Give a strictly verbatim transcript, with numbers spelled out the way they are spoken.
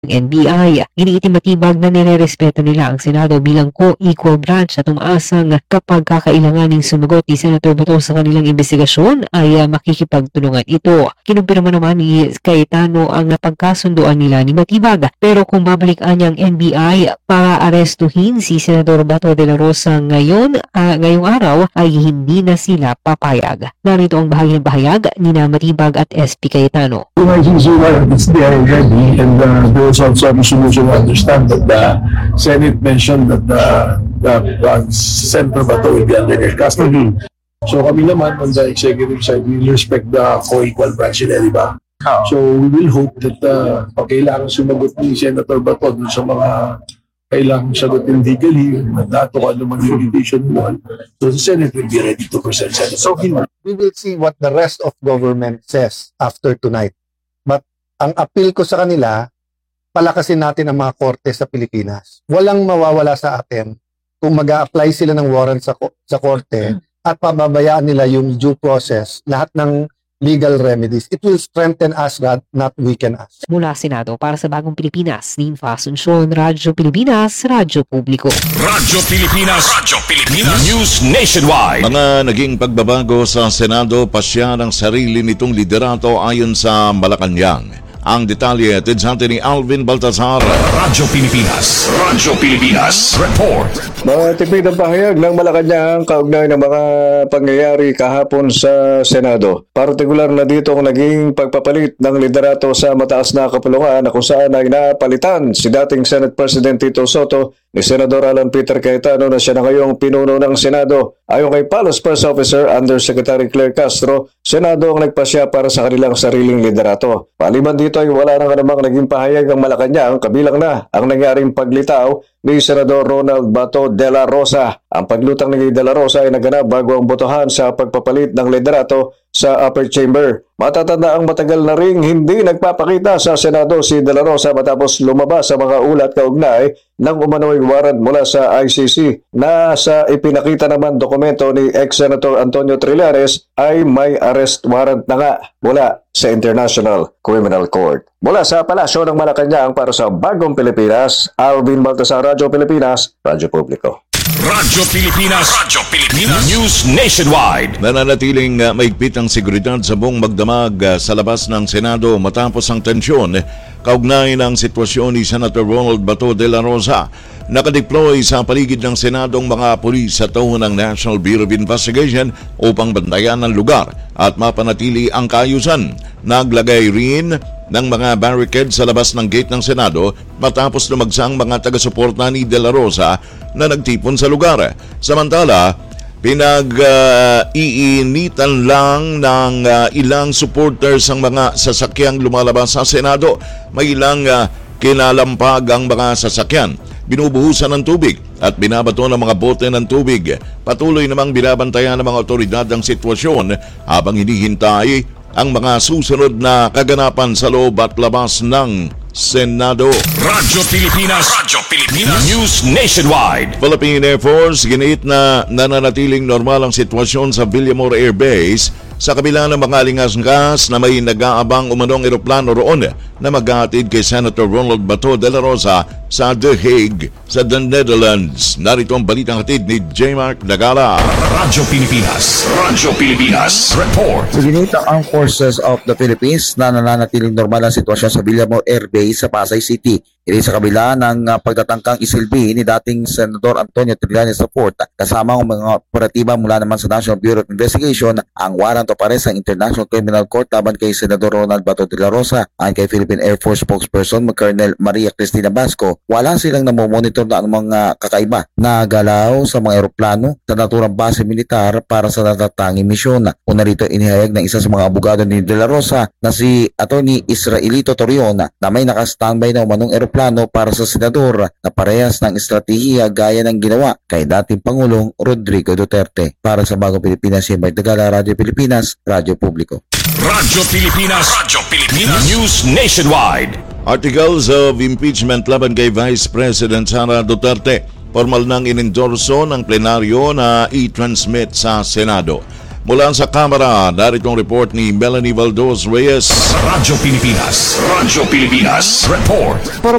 N B I. Iniitimatibag na nirerespeto nila ang Senado bilang co-equal branch at umaasang kapag kakailanganing sumagot ni Senator Bato sa kanilang investigasyon ay uh, makikipagtulungan ito. Kinumpirma naman ni Cayetano ang napagkasunduan nila ni Matibag, pero kung babalik anyang N B I para arestuhin si Senador Bato de la Rosa ngayon, uh, ngayong araw ay hindi na sila papayag. Narito ang bahagyang bahayag ni na Matibag at S P Cayetano. Emergency warrant is there already, and uh, there was also a resolution to understand that the Senate mentioned that the, the uh, Senator Bato will be under their custody. So kami naman on the executive side, we respect the co-equal branch nila, di ba? So we will hope that uh, pag kailangan sumagot ni Senator Bato dun sa mga kailangan sagutin legally, mandato ka naman yung invitation mo. So the Senate will be ready to present Senator So Bato. we will see what the rest of government says after tonight. But ang appeal ko sa kanila, palakasin natin ang mga korte sa Pilipinas. Walang mawawala sa atin kung mag-a-apply sila ng warrant sa, sa korte at pababayaan nila yung due process, lahat ng legal remedies. It will strengthen us, not weaken us. Mula Senado para sa Bagong Pilipinas, Ninfa Asuncion, Radyo Pilipinas, Radyo Publiko. Radyo Pilipinas, Radyo Pilipinas, News Nationwide. Mga naging pagbabago sa Senado, pasya ng sarili nitong liderato ayon sa Malacanang. Ang detalye atid sa atin ni Alvin Baltazar. Radyo Pilipinas, Radyo Pilipinas, Report. Matipid ang pahayag ng Malacanang kaugnay ng mga pangyayari kahapon sa Senado. Partikular na dito ang naging pagpapalit ng liderato sa mataas na kapulungan na kung saan ay napalitan si dating Senate President Tito Soto ni Senador Alan Peter Cayetano na siya na ngayong pinuno ng Senado. Ayon kay Palace Press Officer Undersecretary Claire Castro, Senado ang nagpasya para sa kanilang sariling liderato. Paliban dito ay wala nang namang naging pahayag ang Malacanang, kabilang na ang nangyaring paglitaw ni Senador Ronald Bato de la Rosa. Ang paglutang ni de la Rosa ay naganap bago ang botohan sa pagpapalit ng liderato sa upper chamber. Matatanda ang matagal na ring hindi nagpapakita sa Senado si de la Rosa matapos lumabas sa mga ulat kaugnay ng umano'y warrant mula sa I C C na sa ipinakita naman dokumento ni ex-Senator Antonio Trillanes ay may arrest warrant na nga mula sa International Criminal Court. Mula sa Palasyo ng Malacanang para sa Bagong Pilipinas, Alvin Baltasar, Radyo Pilipinas, Radyo Publiko. Radyo Pilipinas, Radyo Pilipinas, News Nationwide. Nananatiling uh, maigpit ang seguridad sa buong magdamag uh, sa labas ng Senado matapos ang tensyon kaugnay ng sitwasyon ni Senator Ronald Bato de la Rosa. Nakadeploy sa paligid ng Senado ang mga pulis sa tahon ng National Bureau of Investigation upang bantayan ang lugar at mapanatili ang kaayusan. Naglagay rin ng mga barricades sa labas ng gate ng Senado matapos lumagsang mga taga-suporta ni de la Rosa na nagtipon sa lugar. Samantala, pinag-iinitan uh, lang ng uh, ilang supporters ang mga sasakyang lumalabas sa Senado. May ilang uh, kinalampag ang mga sasakyan. Binubuhusan ng tubig at binabato ng mga bote ng tubig. Patuloy namang binabantayan ng mga otoridad ang sitwasyon habang hinihintay ang mga susunod na kaganapan sa loob at labas ng Senado. Radyo Pilipinas, Radyo Pilipinas, News Nationwide. Philippine Air Force giniit na nananatiling normal ang sitwasyon sa Villamor Air Base sa kabila ng mga lingas-ngas na may nag-aabang umanong eroplano roon na maghahatid kay Senator Ronald Bato de la Rosa sa The Hague sa The Netherlands. Narito ang balitang hatid ni J. Mark Dagala. Radyo Pilipinas, Radyo Pilipinas, Report. Giniit ang Armed Forces of the Philippines na nananatiling normal ang sitwasyon sa Villamor Air Base sa Pasay City. Ito sa kabila ng uh, pagtatangkang isilbi ni dating Senador Antonio Trillanes sa Fort kasama ang mga operatiba mula naman sa National Bureau of Investigation ang warrant of arrest ng International Criminal Court laban kay Senador Ronald Bato de la Rosa. Ayon kay Philippine Air Force spokesperson Colonel Maria Cristina Basco, wala silang namomonitor na anumang mga kakaiba na galaw sa mga eroplano sa naturang base militar para sa natatanging misyon. Una rito inihayag ng isa sa mga abogado ni de la Rosa na si Attorney Israelito Torion na may naka-standby na umanong eroplano plano para sa senador na parehas ng estratehiya gaya ng ginawa kay dating Pangulong Rodrigo Duterte. Para sa Bagong Pilipinas, J. Mark Dagala, Radyo Pilipinas, Radyo Publiko. Radyo Pilipinas, Radyo Pilipinas, News Nationwide. Articles of impeachment laban kay Vice President Sara Duterte. Formal nang inendorso ng plenaryo na i-transmit sa Senado. Mula sa Kamara, narito ang report ni Melanie Valdos Reyes. Radyo Pilipinas. Radyo Pilipinas. Report.